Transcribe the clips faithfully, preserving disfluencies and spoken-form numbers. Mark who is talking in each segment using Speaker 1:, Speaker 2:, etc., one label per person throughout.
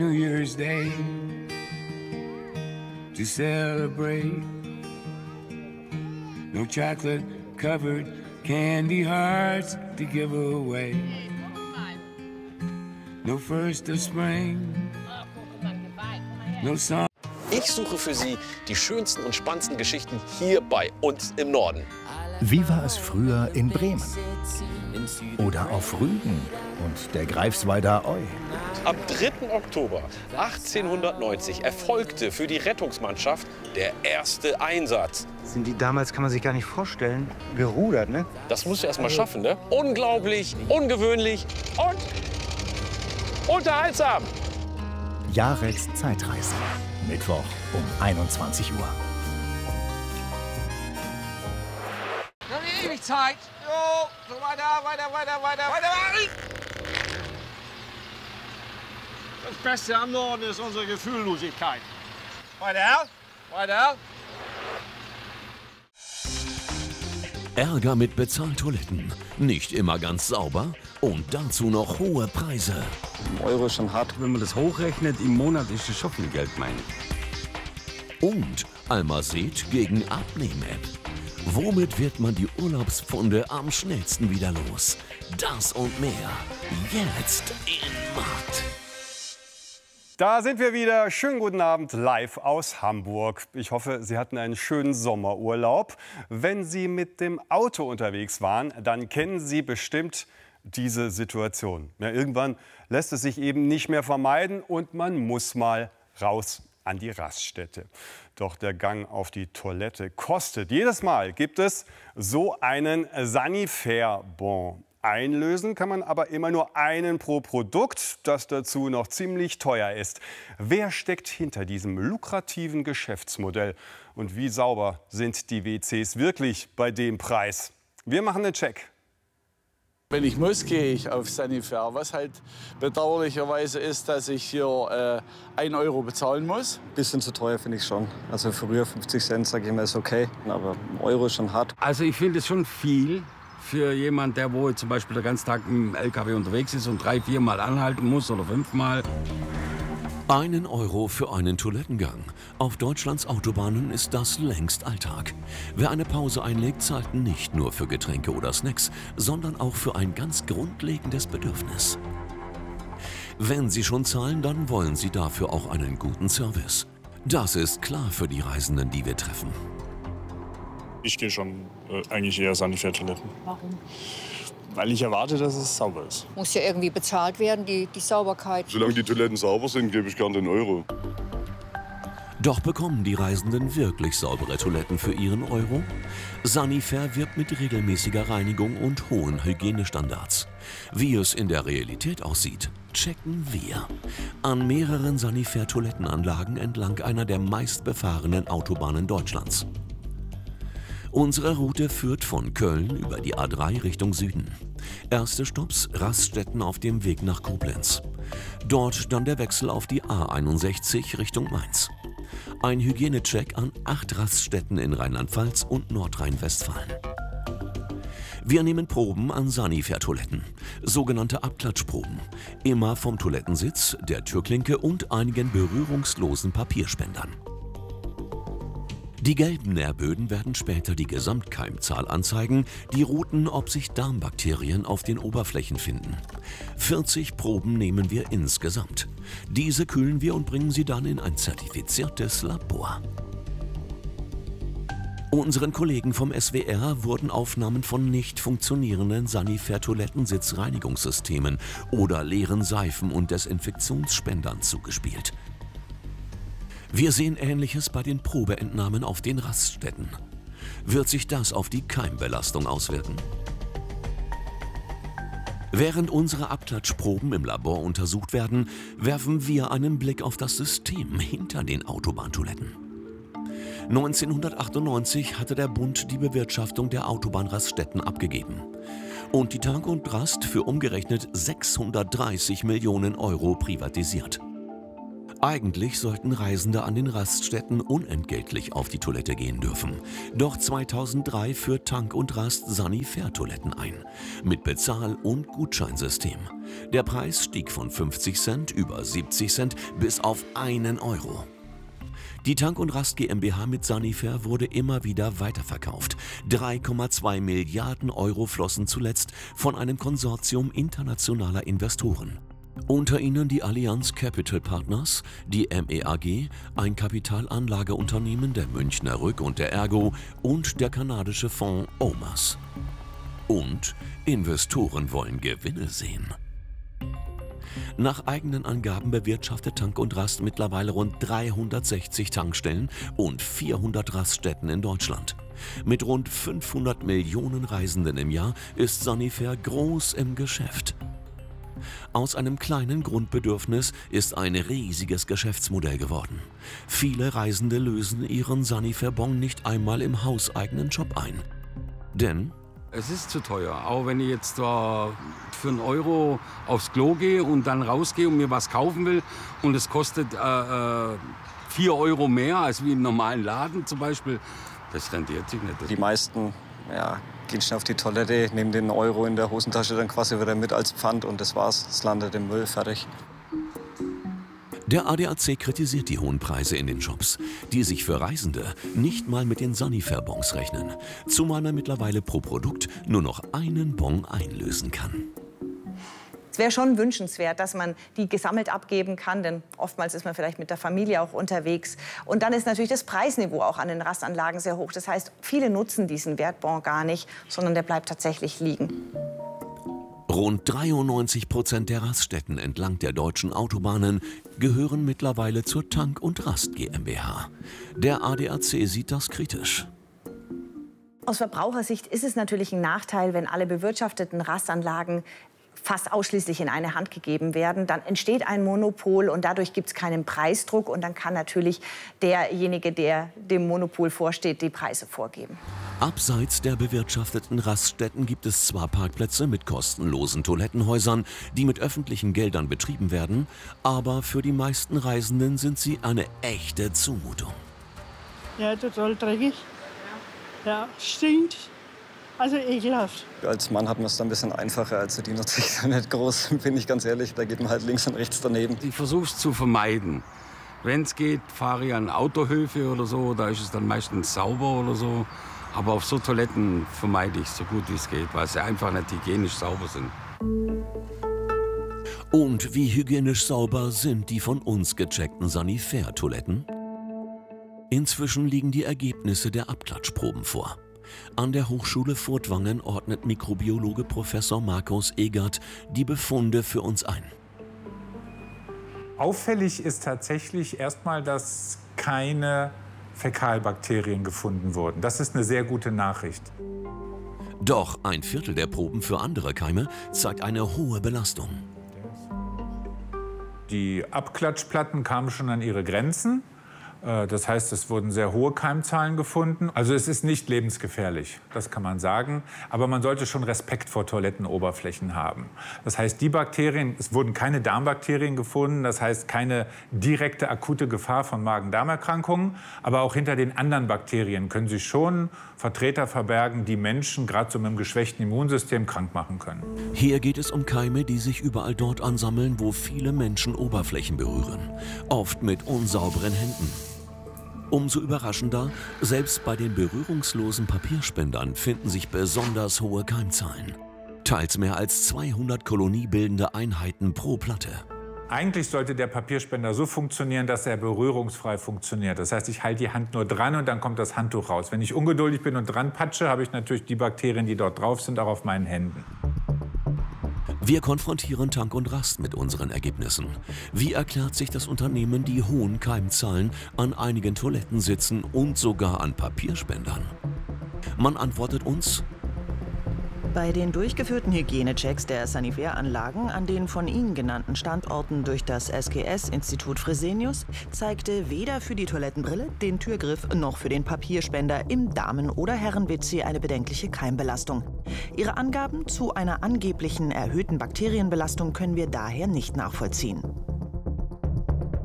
Speaker 1: New Year's Day to celebrate. No chocolate covered candy hearts to give away. No first of spring. No song.
Speaker 2: Ich suche für Sie die schönsten und spannendsten Geschichten hier bei uns im Norden.
Speaker 3: Wie war es früher in Bremen? Oder auf Rügen und der Greifswalder Eu?
Speaker 2: Am dritten Oktober achtzehnhundertneunzig erfolgte für die Rettungsmannschaft der erste Einsatz.
Speaker 4: Sind die damals, kann man sich gar nicht vorstellen, gerudert, ne?
Speaker 2: Das musst du erst mal schaffen, ne? Unglaublich, ungewöhnlich und unterhaltsam.
Speaker 3: Jareks Zeitreise. Mittwoch um einundzwanzig Uhr.
Speaker 5: Wir haben hier ewig Zeit. Jo, so weiter, weiter, weiter, weiter, weiter.
Speaker 6: Das Beste am Norden ist unsere Gefühllosigkeit.
Speaker 5: Weiter, weiter.
Speaker 7: Ärger mit Bezahltoiletten, nicht immer ganz sauber und dazu noch hohe Preise.
Speaker 8: Ein Euro ist schon hart. Wenn man das hochrechnet, im Monat ist das schon viel Geld, meine ich.
Speaker 7: Und Almased gegen Abnehm-App. Womit wird man die Urlaubspfunde am schnellsten wieder los? Das und mehr jetzt in Mord.
Speaker 9: Da sind wir wieder. Schönen guten Abend live aus Hamburg. Ich hoffe, Sie hatten einen schönen Sommerurlaub. Wenn Sie mit dem Auto unterwegs waren, dann kennen Sie bestimmt diese Situation. Ja, irgendwann lässt es sich eben nicht mehr vermeiden und man muss mal raus an die Raststätte. Doch der Gang auf die Toilette kostet. Jedes Mal gibt es so einen Sanifair-Bon. Einlösen kann man aber immer nur einen pro Produkt, das dazu noch ziemlich teuer ist. Wer steckt hinter diesem lukrativen Geschäftsmodell? Und wie sauber sind die W Cs wirklich bei dem Preis? Wir machen einen Check.
Speaker 10: Wenn ich muss, gehe ich auf Sanifair. Was halt bedauerlicherweise ist, dass ich hier äh, ein Euro bezahlen muss.
Speaker 4: Bisschen zu teuer finde ich schon. Also früher fünfzig Cent, sage ich mal, ist okay. Aber ein Euro ist schon hart.
Speaker 8: Also ich finde es schon viel für jemand, der wohl zum Beispiel den ganzen Tag im L K W unterwegs ist und drei, viermal anhalten muss oder fünfmal.
Speaker 7: Einen Euro für einen Toilettengang. Auf Deutschlands Autobahnen ist das längst Alltag. Wer eine Pause einlegt, zahlt nicht nur für Getränke oder Snacks, sondern auch für ein ganz grundlegendes Bedürfnis. Wenn Sie schon zahlen, dann wollen Sie dafür auch einen guten Service. Das ist klar für die Reisenden, die wir treffen.
Speaker 11: Ich gehe schon äh, eigentlich eher Sanifair-Toiletten.
Speaker 12: Warum?
Speaker 11: Weil ich erwarte, dass es sauber ist.
Speaker 12: Muss ja irgendwie bezahlt werden, die, die Sauberkeit.
Speaker 11: Solange die Toiletten sauber sind, gebe ich gern den Euro.
Speaker 7: Doch bekommen die Reisenden wirklich saubere Toiletten für ihren Euro? Sanifair wirbt mit regelmäßiger Reinigung und hohen Hygienestandards. Wie es in der Realität aussieht, checken wir. An mehreren Sanifair-Toilettenanlagen entlang einer der meistbefahrenen Autobahnen Deutschlands. Unsere Route führt von Köln über die A drei Richtung Süden. Erste Stopps Raststätten auf dem Weg nach Koblenz. Dort dann der Wechsel auf die A einundsechzig Richtung Mainz. Ein Hygienecheck an acht Raststätten in Rheinland-Pfalz und Nordrhein-Westfalen. Wir nehmen Proben an Sanifair-Toiletten, sogenannte Abklatschproben. Immer vom Toilettensitz, der Türklinke und einigen berührungslosen Papierspendern. Die gelben Nährböden werden später die Gesamtkeimzahl anzeigen, die roten, ob sich Darmbakterien auf den Oberflächen finden. vierzig Proben nehmen wir insgesamt. Diese kühlen wir und bringen sie dann in ein zertifiziertes Labor. Unseren Kollegen vom S W R wurden Aufnahmen von nicht funktionierenden Sanifair-Toilettensitzreinigungssystemen oder leeren Seifen- und Desinfektionsspendern zugespielt. Wir sehen Ähnliches bei den Probeentnahmen auf den Raststätten. Wird sich das auf die Keimbelastung auswirken? Während unsere Abklatschproben im Labor untersucht werden, werfen wir einen Blick auf das System hinter den Autobahntoiletten. neunzehnhundertachtundneunzig hatte der Bund die Bewirtschaftung der Autobahnraststätten abgegeben und die Tank und Rast für umgerechnet sechshundertdreißig Millionen Euro privatisiert. Eigentlich sollten Reisende an den Raststätten unentgeltlich auf die Toilette gehen dürfen. Doch zweitausenddrei führt Tank und Rast Sanifair-Toiletten ein. Mit Bezahl- und Gutscheinsystem. Der Preis stieg von fünfzig Cent über siebzig Cent bis auf einen Euro. Die Tank und Rast GmbH mit Sanifair wurde immer wieder weiterverkauft. drei Komma zwei Milliarden Euro flossen zuletzt von einem Konsortium internationaler Investoren. Unter ihnen die Allianz Capital Partners, die M E A G, ein Kapitalanlageunternehmen der Münchner Rück und der Ergo und der kanadische Fonds O M A S. Und Investoren wollen Gewinne sehen. Nach eigenen Angaben bewirtschaftet Tank und Rast mittlerweile rund dreihundertsechzig Tankstellen und vierhundert Raststätten in Deutschland. Mit rund fünfhundert Millionen Reisenden im Jahr ist Sanifair groß im Geschäft. Aus einem kleinen Grundbedürfnis ist ein riesiges Geschäftsmodell geworden. Viele Reisende lösen ihren Sanifair-Bon nicht einmal im hauseigenen Shop ein. Denn
Speaker 8: es ist zu teuer. Auch wenn ich jetzt äh, für einen Euro aufs Klo gehe und dann rausgehe und mir was kaufen will und es kostet äh, vier Euro mehr als wie im normalen Laden zum Beispiel, das rentiert sich nicht.
Speaker 4: Die meisten ja, gehen schnell auf die Toilette, nehmen den Euro in der Hosentasche dann quasi wieder mit als Pfand und das war's. Es landet im Müll, fertig.
Speaker 7: Der A D A C kritisiert die hohen Preise in den Shops, die sich für Reisende nicht mal mit den Sanifair-Bons rechnen, zumal man mittlerweile pro Produkt nur noch einen Bon einlösen kann.
Speaker 13: Es wäre schon wünschenswert, dass man die gesammelt abgeben kann, denn oftmals ist man vielleicht mit der Familie auch unterwegs. Und dann ist natürlich das Preisniveau auch an den Rastanlagen sehr hoch. Das heißt, viele nutzen diesen Wertbon gar nicht, sondern der bleibt tatsächlich liegen.
Speaker 7: Rund dreiundneunzig Prozent der Raststätten entlang der deutschen Autobahnen gehören mittlerweile zur Tank und Rast GmbH. Der A D A C sieht das kritisch.
Speaker 13: Aus Verbrauchersicht ist es natürlich ein Nachteil, wenn alle bewirtschafteten Rastanlagen fast ausschließlich in eine Hand gegeben werden. Dann entsteht ein Monopol und dadurch gibt es keinen Preisdruck. Und dann kann natürlich derjenige, der dem Monopol vorsteht, die Preise vorgeben.
Speaker 7: Abseits der bewirtschafteten Raststätten gibt es zwar Parkplätze mit kostenlosen Toilettenhäusern, die mit öffentlichen Geldern betrieben werden, aber für die meisten Reisenden sind sie eine echte Zumutung.
Speaker 14: Ja, total dreckig. Ja, stinkt. Also ekelhaft.
Speaker 4: Als Mann hat man es dann ein bisschen einfacher, also die nutze ich nicht groß, bin ich ganz ehrlich. Da geht man halt links und rechts daneben.
Speaker 8: Ich versuche es zu vermeiden. Wenn es geht, fahre ich an Autohöfe oder so, da ist es dann meistens sauber oder so. Aber auf so Toiletten vermeide ich es so gut wie es geht, weil sie einfach nicht hygienisch sauber sind.
Speaker 7: Und wie hygienisch sauber sind die von uns gecheckten Sanifair-Toiletten? Inzwischen liegen die Ergebnisse der Abklatschproben vor. An der Hochschule Furtwangen ordnet Mikrobiologe Professor Markus Egert die Befunde für uns ein.
Speaker 15: Auffällig ist tatsächlich erstmal, dass keine Fäkalbakterien gefunden wurden. Das ist eine sehr gute Nachricht.
Speaker 7: Doch ein Viertel der Proben für andere Keime zeigt eine hohe Belastung.
Speaker 15: Die Abklatschplatten kamen schon an ihre Grenzen. Das heißt, es wurden sehr hohe Keimzahlen gefunden. Also es ist nicht lebensgefährlich, das kann man sagen. Aber man sollte schon Respekt vor Toilettenoberflächen haben. Das heißt, die Bakterien, es wurden keine Darmbakterien gefunden. Das heißt, keine direkte akute Gefahr von Magen-Darm-Erkrankungen. Aber auch hinter den anderen Bakterien können sich schon Vertreter verbergen, die Menschen, gerade so mit einem geschwächten Immunsystem, krank machen können.
Speaker 7: Hier geht es um Keime, die sich überall dort ansammeln, wo viele Menschen Oberflächen berühren. Oft mit unsauberen Händen. Umso überraschender, selbst bei den berührungslosen Papierspendern finden sich besonders hohe Keimzahlen. Teils mehr als zweihundert koloniebildende Einheiten pro Platte.
Speaker 15: Eigentlich sollte der Papierspender so funktionieren, dass er berührungsfrei funktioniert. Das heißt, ich halte die Hand nur dran und dann kommt das Handtuch raus. Wenn ich ungeduldig bin und dran patsche, habe ich natürlich die Bakterien, die dort drauf sind, auch auf meinen Händen.
Speaker 7: Wir konfrontieren Tank und Rast mit unseren Ergebnissen. Wie erklärt sich das Unternehmen die hohen Keimzahlen an einigen Toilettensitzen und sogar an Papierspendern? Man antwortet uns:
Speaker 16: Bei den durchgeführten Hygienechecks der Sanifair-Anlagen an den von Ihnen genannten Standorten durch das S G S-Institut Fresenius zeigte weder für die Toilettenbrille, den Türgriff noch für den Papierspender im Damen- oder Herren-W C eine bedenkliche Keimbelastung. Ihre Angaben zu einer angeblichen erhöhten Bakterienbelastung können wir daher nicht nachvollziehen.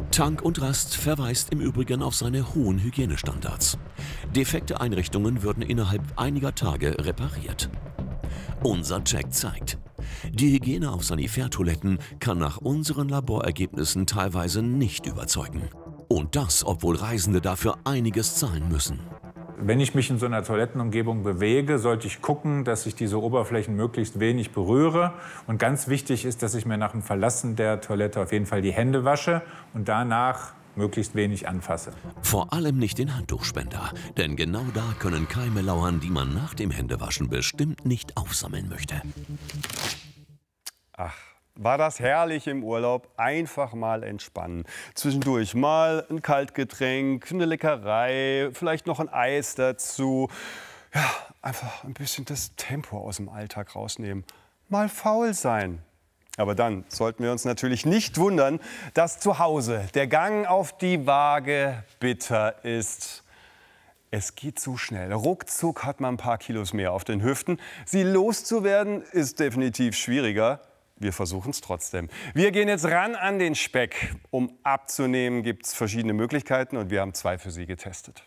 Speaker 7: Tank und Rast verweist im Übrigen auf seine hohen Hygienestandards. Defekte Einrichtungen würden innerhalb einiger Tage repariert. Unser Check zeigt, die Hygiene auf Sanifair-Toiletten kann nach unseren Laborergebnissen teilweise nicht überzeugen. Und das, obwohl Reisende dafür einiges zahlen müssen.
Speaker 15: Wenn ich mich in so einer Toilettenumgebung bewege, sollte ich gucken, dass ich diese Oberflächen möglichst wenig berühre. Und ganz wichtig ist, dass ich mir nach dem Verlassen der Toilette auf jeden Fall die Hände wasche und danach möglichst wenig anfasse.
Speaker 7: Vor allem nicht den Handtuchspender, denn genau da können Keime lauern, die man nach dem Händewaschen bestimmt nicht aufsammeln möchte.
Speaker 9: Ach, war das herrlich im Urlaub. Einfach mal entspannen. Zwischendurch mal ein Kaltgetränk, eine Leckerei, vielleicht noch ein Eis dazu. Ja, einfach ein bisschen das Tempo aus dem Alltag rausnehmen. Mal faul sein. Aber dann sollten wir uns natürlich nicht wundern, dass zu Hause der Gang auf die Waage bitter ist. Es geht so schnell. Ruckzuck hat man ein paar Kilos mehr auf den Hüften. Sie loszuwerden ist definitiv schwieriger. Wir versuchen es trotzdem. Wir gehen jetzt ran an den Speck. Um abzunehmen, gibt es verschiedene Möglichkeiten und wir haben zwei für Sie getestet.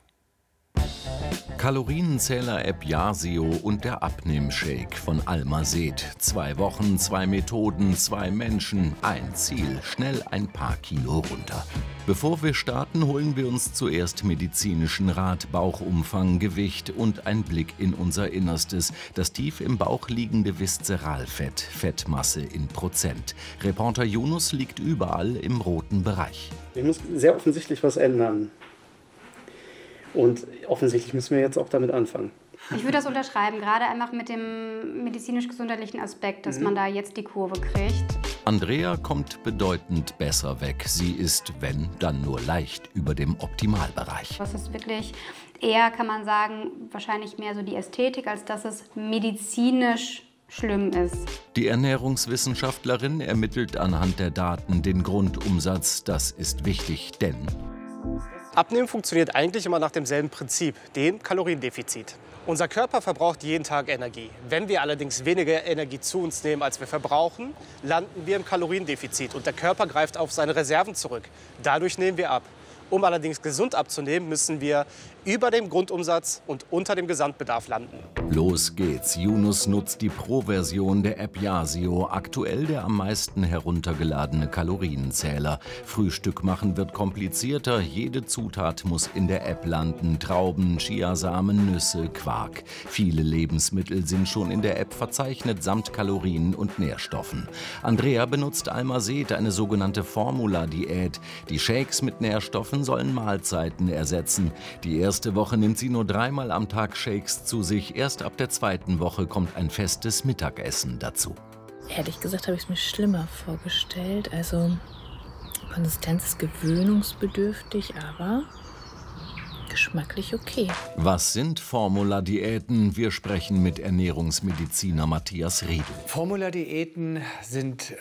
Speaker 17: Kalorienzähler-App Yasio und der Abnehmshake von Almased. Zwei Wochen, zwei Methoden, zwei Menschen, ein Ziel. Schnell ein paar Kilo runter. Bevor wir starten, holen wir uns zuerst medizinischen Rat, Bauchumfang, Gewicht und ein Blick in unser Innerstes. Das tief im Bauch liegende Viszeralfett, Fettmasse in Prozent. Reporter Yunus liegt überall im roten Bereich.
Speaker 18: Ich muss sehr offensichtlich was ändern. Und offensichtlich müssen wir jetzt auch damit anfangen.
Speaker 19: Ich würde das unterschreiben, gerade einfach mit dem medizinisch-gesundheitlichen Aspekt, dass mhm. man da jetzt die Kurve kriegt.
Speaker 17: Andrea kommt bedeutend besser weg. Sie ist, wenn, dann nur leicht über dem Optimalbereich.
Speaker 19: Das ist wirklich eher, kann man sagen, wahrscheinlich mehr so die Ästhetik, als dass es medizinisch schlimm ist.
Speaker 17: Die Ernährungswissenschaftlerin ermittelt anhand der Daten den Grundumsatz. Das ist wichtig, denn
Speaker 20: Abnehmen funktioniert eigentlich immer nach demselben Prinzip, dem Kaloriendefizit. Unser Körper verbraucht jeden Tag Energie. Wenn wir allerdings weniger Energie zu uns nehmen, als wir verbrauchen, landen wir im Kaloriendefizit und der Körper greift auf seine Reserven zurück. Dadurch nehmen wir ab. Um allerdings gesund abzunehmen, müssen wir über dem Grundumsatz und unter dem Gesamtbedarf landen.
Speaker 17: Los geht's. Yunus nutzt die Pro-Version der App Yasio, aktuell der am meisten heruntergeladene Kalorienzähler. Frühstück machen wird komplizierter. Jede Zutat muss in der App landen. Trauben, Chiasamen, Nüsse, Quark. Viele Lebensmittel sind schon in der App verzeichnet, samt Kalorien und Nährstoffen. Andrea benutzt Almased, eine sogenannte Formula-Diät. Die Shakes mit Nährstoffen sollen Mahlzeiten ersetzen. Die erste Woche nimmt sie nur dreimal am Tag Shakes zu sich. Erst ab der zweiten Woche kommt ein festes Mittagessen dazu.
Speaker 21: Ehrlich gesagt habe ich es mir schlimmer vorgestellt. Also Konsistenz ist gewöhnungsbedürftig, aber geschmacklich okay.
Speaker 17: Was sind Formula-Diäten? Wir sprechen mit Ernährungsmediziner Matthias Riedel.
Speaker 22: Formula-Diäten sind äh,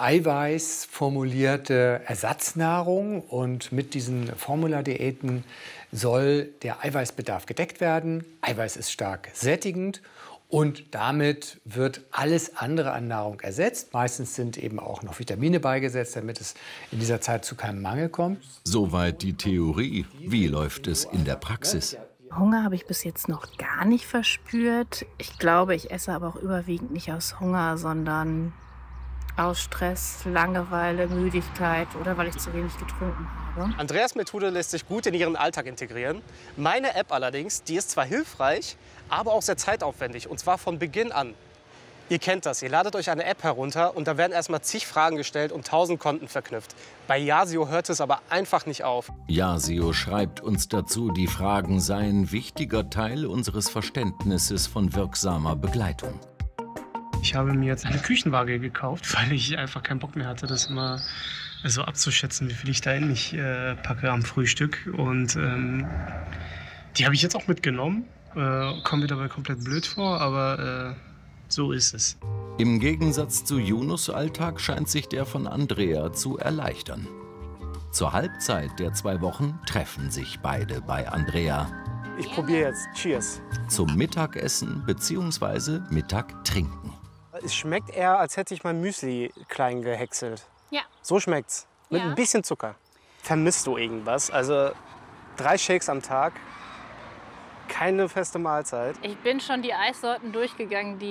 Speaker 22: eiweißformulierte Ersatznahrung und mit diesen Formula-Diäten soll der Eiweißbedarf gedeckt werden. Eiweiß ist stark sättigend und damit wird alles andere an Nahrung ersetzt. Meistens sind eben auch noch Vitamine beigesetzt, damit es in dieser Zeit zu keinem Mangel kommt.
Speaker 17: Soweit die Theorie. Wie läuft es in der Praxis?
Speaker 21: Hunger habe ich bis jetzt noch gar nicht verspürt. Ich glaube, ich esse aber auch überwiegend nicht aus Hunger, sondern aus Stress, Langeweile, Müdigkeit oder weil ich zu wenig getrunken habe.
Speaker 20: Andreas Methode lässt sich gut in ihren Alltag integrieren. Meine App allerdings, die ist zwar hilfreich, aber auch sehr zeitaufwendig, und zwar von Beginn an. Ihr kennt das, ihr ladet euch eine App herunter und da werden erstmal zig Fragen gestellt und tausend Konten verknüpft. Bei Yasio hört es aber einfach nicht auf.
Speaker 17: Yasio schreibt uns dazu, die Fragen seien wichtiger Teil unseres Verständnisses von wirksamer Begleitung.
Speaker 23: Ich habe mir jetzt eine Küchenwaage gekauft, weil ich einfach keinen Bock mehr hatte, das immer so abzuschätzen, wie viel ich da endlich äh, packe am Frühstück. Und ähm, die habe ich jetzt auch mitgenommen. Äh, kommt mir dabei komplett blöd vor, aber äh, so ist es.
Speaker 17: Im Gegensatz zu Yunus' Alltag scheint sich der von Andrea zu erleichtern. Zur Halbzeit der zwei Wochen treffen sich beide bei Andrea.
Speaker 20: Ich probiere jetzt. Cheers.
Speaker 17: Zum Mittagessen bzw. Mittagtrinken.
Speaker 20: Es schmeckt eher, als hätte ich mein Müsli klein gehäckselt.
Speaker 19: Ja.
Speaker 20: So schmeckt's. Mit
Speaker 19: Ja.
Speaker 20: ein bisschen Zucker. Vermisst du irgendwas? Also drei Shakes am Tag, keine feste Mahlzeit.
Speaker 21: Ich bin schon die Eissorten durchgegangen, die